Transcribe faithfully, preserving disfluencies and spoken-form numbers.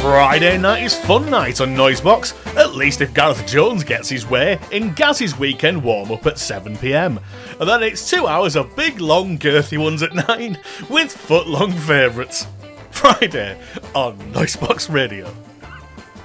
Friday night is fun night on Noisebox, at least if Gareth Jones gets his way, in Gaz's weekend warm-up at seven p m. And then it's two hours of big, long, girthy ones at nine, with foot-long favourites. Friday on Noisebox Radio.